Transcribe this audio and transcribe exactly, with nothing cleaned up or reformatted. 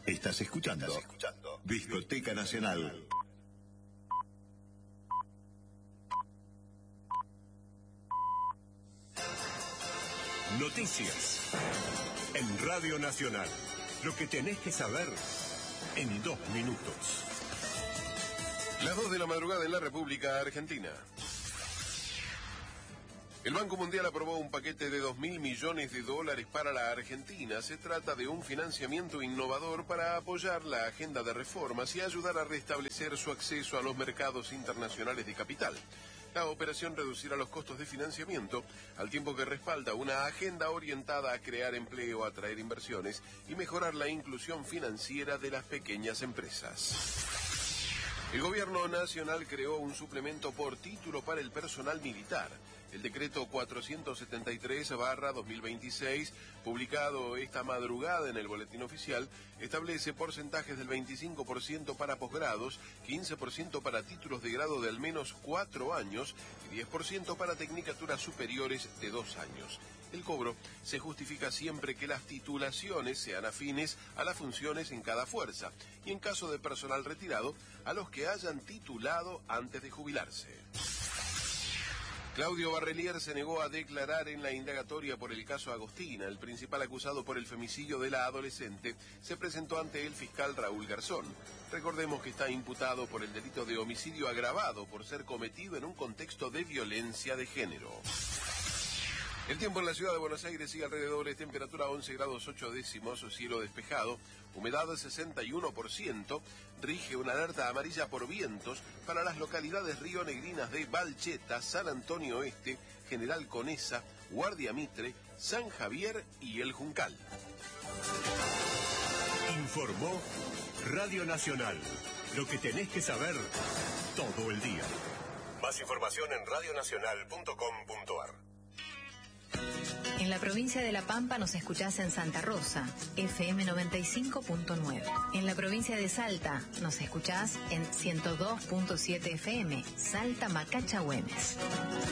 Estás escuchando, Estás escuchando. Discoteca Nacional. Noticias en Radio Nacional. Lo que tenés que saber en dos minutos. Las dos de la madrugada en la República Argentina. El Banco Mundial aprobó un paquete de dos mil millones de dólares para la Argentina. Se trata de un financiamiento innovador para apoyar la agenda de reformas y ayudar a restablecer su acceso a los mercados internacionales de capital. La operación reducirá los costos de financiamiento, al tiempo que respalda una agenda orientada a crear empleo, atraer inversiones y mejorar la inclusión financiera de las pequeñas empresas. El Gobierno Nacional creó un suplemento por título para el personal militar. El decreto cuatrocientos setenta y tres barra dos mil veintiséis, publicado esta madrugada en el Boletín Oficial, establece porcentajes del veinticinco por ciento para posgrados, quince por ciento para títulos de grado de al menos cuatro años y diez por ciento para tecnicaturas superiores de dos años. El cobro se justifica siempre que las titulaciones sean afines a las funciones en cada fuerza y, en caso de personal retirado, a los que hayan titulado antes de jubilarse. Claudio Barrelier se negó a declarar en la indagatoria por el caso Agostina. El principal acusado por el femicidio de la adolescente se presentó ante el fiscal Raúl Garzón. Recordemos que está imputado por el delito de homicidio agravado por ser cometido en un contexto de violencia de género. El tiempo en la ciudad de Buenos Aires y alrededores, temperatura once grados ocho décimos, cielo despejado, humedad sesenta y uno por ciento, rige una alerta amarilla por vientos para las localidades rionegrinas de Balcheta, San Antonio Este, General Conesa, Guardia Mitre, San Javier y El Juncal. Informó Radio Nacional. Lo que tenés que saber todo el día. Más información en radionacional punto com punto ar. En la provincia de La Pampa nos escuchás en Santa Rosa, F M noventa y cinco punto nueve. En la provincia de Salta nos escuchás en ciento dos punto siete F M, Salta Macacha Güemes.